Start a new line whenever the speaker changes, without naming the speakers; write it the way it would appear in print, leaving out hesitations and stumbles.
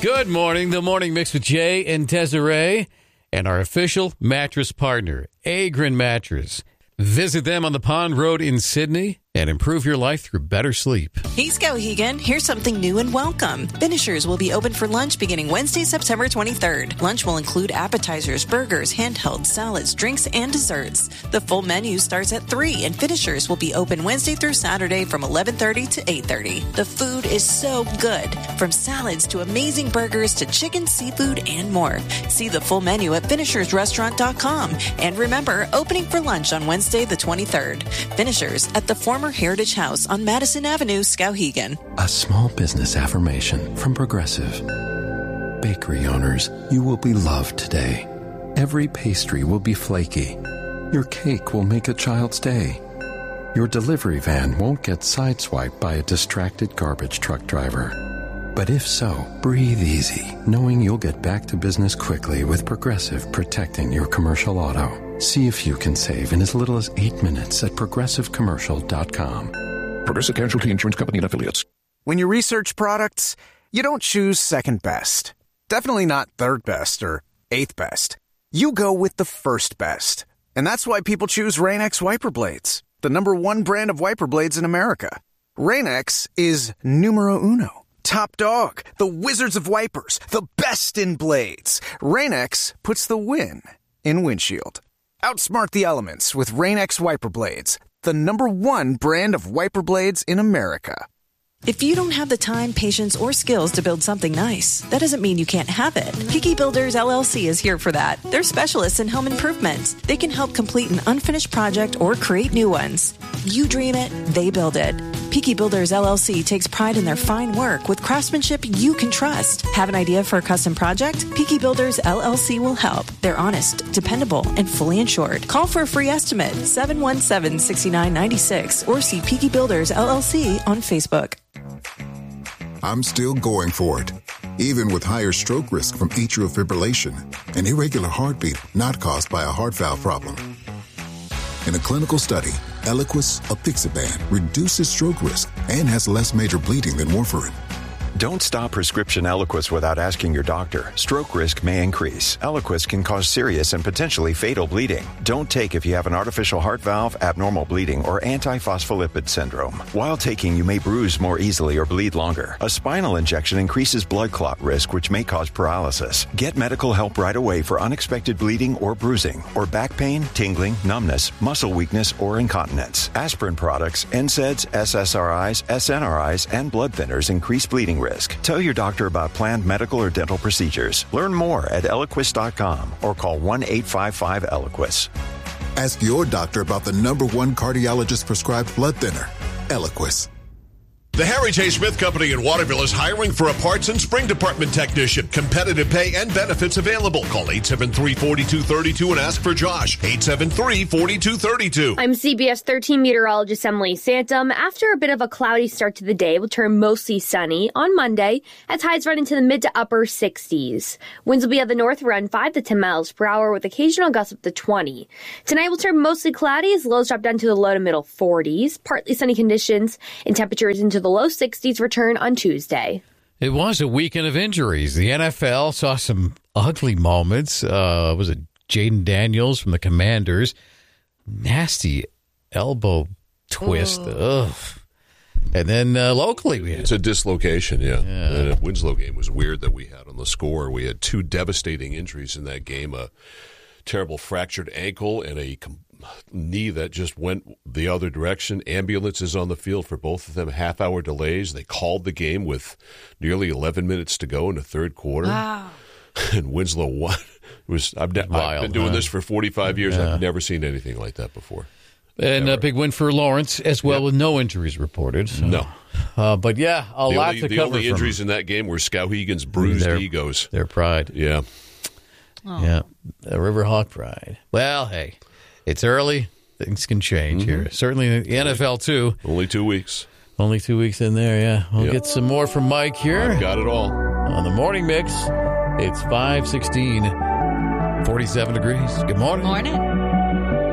Good morning. The Morning Mix with Jay and Desiree and our official mattress partner, Agrin Mattress. Visit them on the Pond Road in Sydney and improve your life through better sleep.
Hey, Skowhegan, here's something new and welcome. Finishers will be open for lunch beginning Wednesday, September 23rd. Lunch will include appetizers, burgers, handheld salads, drinks, and desserts. The full menu starts at 3, and Finishers will be open Wednesday through Saturday from 11:30 to 8:30. The food is so good, from salads to amazing burgers to chicken, seafood, and more. See the full menu at finishersrestaurant.com. And remember, opening for lunch on Wednesday the 23rd. Finishers at the former Heritage House on Madison Avenue, Skowhegan.
A small business affirmation from Progressive. Bakery owners, you will be loved today. Every pastry will be flaky. Your cake will make a child's day. Your delivery van won't get sideswiped by a distracted garbage truck driver. But if so, breathe easy, knowing you'll get back to business quickly with Progressive protecting your commercial auto. See if you can save in as little as 8 minutes at progressivecommercial.com.
Progressive Casualty Insurance Company and Affiliates.
When you research products, you don't choose second best. Definitely not third best or eighth best. You go with the first best. And that's why people choose Rain-X wiper blades, the #1 brand of wiper blades in America. Rain-X is numero uno. Top dog, the wizards of wipers, the best in blades. Rain-X puts the win in windshield. Outsmart the elements with Rain-X wiper blades, the #1 brand of wiper blades in America.
If you don't have the time, patience, or skills to build something nice, that doesn't mean you can't have it. Peaky Builders LLC is here for that. They're specialists in home improvement. They can help complete an unfinished project or create new ones. You dream it, they build it. Peaky Builders LLC takes pride in their fine work with craftsmanship you can trust. Have an idea for a custom project? Peaky Builders LLC will help. They're honest, dependable, and fully insured. Call for a free estimate, 717-6996, or see Peaky Builders LLC on Facebook.
I'm still going for it, even with higher stroke risk from atrial fibrillation, an irregular heartbeat not caused by a heart valve problem. In a clinical study, Eliquis, apixaban, reduces stroke risk and has less major bleeding than warfarin.
Don't stop prescription Eliquis without asking your doctor. Stroke risk may increase. Eliquis can cause serious and potentially fatal bleeding. Don't take if you have an artificial heart valve, abnormal bleeding, or antiphospholipid syndrome. While taking, you may bruise more easily or bleed longer. A spinal injection increases blood clot risk, which may cause paralysis. Get medical help right away for unexpected bleeding or bruising, or back pain, tingling, numbness, muscle weakness, or incontinence. Aspirin products, NSAIDs, SSRIs, SNRIs, and blood thinners increase bleeding risk. Tell your doctor about planned medical or dental procedures. Learn more at Eliquis.com or call 1-855-ELIQUIS.
Ask your doctor about the #1 cardiologist prescribed blood thinner, Eliquis.
The Harry J. Smith Company in Waterville is hiring for a parts and spring department technician. Competitive pay and benefits available. Call 873-4232 and ask for Josh. 873-4232.
I'm CBS 13 meteorologist Emily Santum. After a bit of a cloudy start to the day, we'll turn mostly sunny on Monday as highs run into the mid to upper 60s. Winds will be at the north around 5 to 10 miles per hour with occasional gusts up to 20. Tonight will turn mostly cloudy as lows drop down to the low to middle 40s. Partly sunny conditions and temperatures into the low 60s return on Tuesday.
It was a weekend of injuries. The NFL saw some ugly moments. Was it Jaden Daniels from the Commanders? Nasty elbow twist. Ugh. And then locally we had...
It's a dislocation, yeah. And the Winslow game was weird that we had on the score. We had 2 devastating injuries in that game, a terrible fractured ankle and a knee that just went the other direction. Ambulances on the field for both of them, half-hour delays. They called the game with nearly 11 minutes to go in the third quarter.
Wow.
And Winslow won. I've been doing this for 45 years. I've never seen anything like that before.
And a big win for Lawrence as well, with no injuries reported. So.
No.
But yeah, a lot to cover.
The only injuries in that game were Skowhegan's bruised egos.
Their pride.
Yeah.
Oh.
Yeah. The Riverhawk pride. Well, hey. It's early. Things can change here. Certainly the NFL, too.
Only 2 weeks.
Only 2 weeks in there, yeah. We'll get some more from Mike here.
I've got it all.
On the Morning Mix, it's 5:16, 47 degrees. Good morning.
Morning.